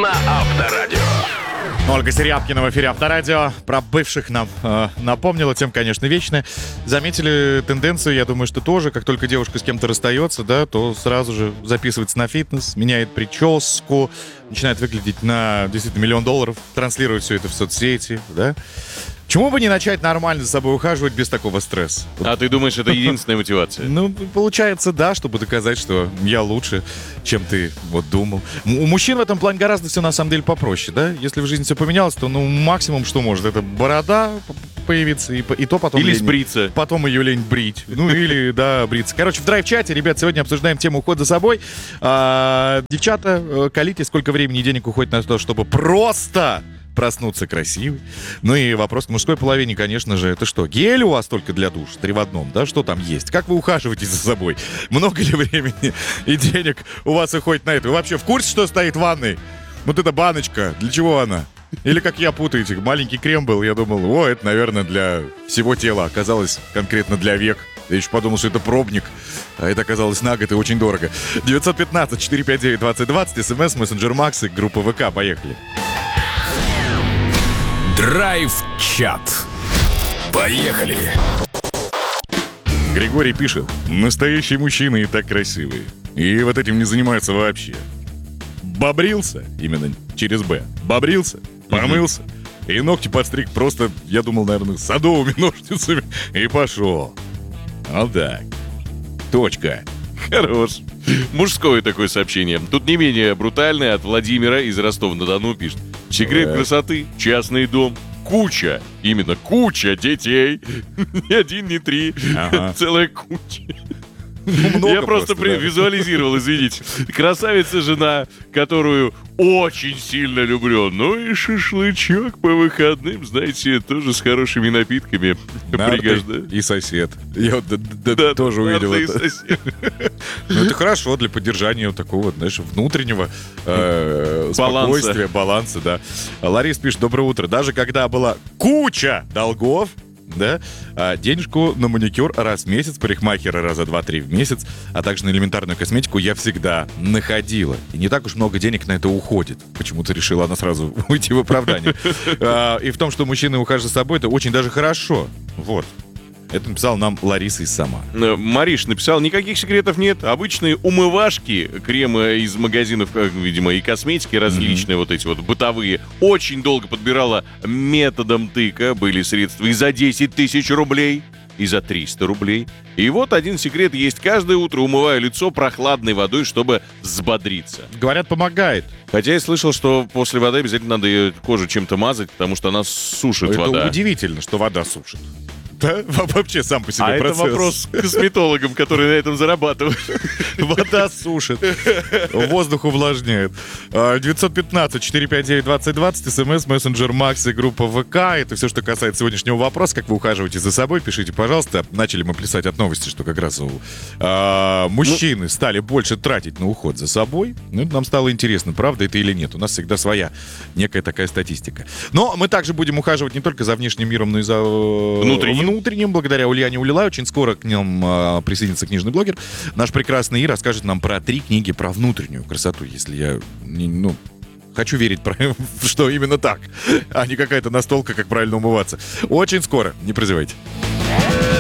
на Авторадио. Ольга Серябкина в эфире Авторадио. Про бывших нам напомнила, тем, конечно, вечная. Заметили тенденцию, я думаю, что тоже, как только девушка с кем-то расстается, да, то сразу же записывается на фитнес, меняет прическу, начинает выглядеть на действительно $1 000 000, транслирует все это в соцсети, да. Почему бы не начать нормально за собой ухаживать без такого стресса? А ты думаешь, это единственная мотивация? Ну, получается, да, чтобы доказать, что я лучше, чем ты вот думал. У мужчин в этом плане гораздо все на самом деле попроще, да? Если в жизни все поменялось, то, ну, максимум, что может, это борода появиться, и то потом... Или сбриться. Потом ее лень брить. Ну, или, да, бриться. Короче, в драйв-чате, ребят, сегодня обсуждаем тему ухода за собой. Девчата, колите, сколько времени и денег уходит на то, чтобы просто... проснуться красивый. Ну и вопрос к мужской половине, конечно же, это что, гель у вас только для душа, 3 в 1, да? Что там есть? Как вы ухаживаете за собой? Много ли времени и денег у вас уходит на это? Вы вообще в курсе, что стоит в ванной? Вот эта баночка, для чего она? Или, как я путаете, маленький крем был, я думал, это, наверное, для всего тела. Оказалось, конкретно для век. Я еще подумал, что это пробник, а это оказалось на год и очень дорого. 915-459-2020, смс, мессенджер Макс и группа ВК. Поехали. Драйв-чат. Поехали. Григорий пишет: настоящие мужчины и так красивые. И вот этим не занимаются вообще. Бобрился, именно через Б. Бобрился, помылся. И ногти подстриг просто, я думал, наверное, садовыми ножницами. И пошел. Вот так. Точка. Хорош. Мужское такое сообщение. Тут не менее брутальное от Владимира из Ростова-на-Дону пишет. Секрет красоты, частный дом, куча, именно куча детей. Не один, не три, целая куча. Я просто визуализировал, извините. Красавица жена, которую очень сильно люблю. Ну и шашлычок по выходным, знаете, тоже с хорошими напитками. Пригожда. И сосед. Я тоже увидел это. Ну это хорошо для поддержания такого, знаешь, внутреннего спокойствия, баланса, да. Ларис пишет: доброе утро. Даже когда была куча долгов, да, денежку на маникюр раз в месяц, парикмахера раза 2-3 в месяц, а также на элементарную косметику я всегда находила. И не так уж много денег на это уходит. Почему-то решила она сразу уйти в оправдание. И в том, что мужчины ухаживают за собой, это очень даже хорошо. Вот. Это написала нам Лариса из Самары. Мариш написал: никаких секретов нет. Обычные умывашки, кремы из магазинов, видимо, и косметики различные, вот эти вот бытовые. Очень долго подбирала методом тыка. Были средства и за 10 000 рублей, и за 300 рублей. И вот один секрет есть. Каждое утро умываю лицо прохладной водой, чтобы взбодриться. Говорят, помогает. Хотя я слышал, что после воды обязательно надо ее кожу чем-то мазать, потому что она сушит вода. Это удивительно, что вода сушит. Да? Вообще сам по себе процесс. Это вопрос к косметологам, которые на этом зарабатывают. Вода сушит, воздух увлажняет. 915-459-2020, смс, мессенджер Макс и группа ВК. Это все, что касается сегодняшнего вопроса. Как вы ухаживаете за собой, пишите, пожалуйста. Начали мы плясать от новости, что как раз мужчины стали больше тратить на уход за собой. Ну, это нам стало интересно, правда это или нет. У нас всегда своя некая такая статистика. Но мы также будем ухаживать не только за внешним миром, но и за внутренним, благодаря Ульяне Улилай. Очень скоро к ним присоединится книжный блогер. Наш прекрасный И расскажет нам про 3 книги про внутреннюю красоту, если я, хочу верить, что именно так, а не какая-то настолка, как правильно умываться. Очень скоро, не прозевайте.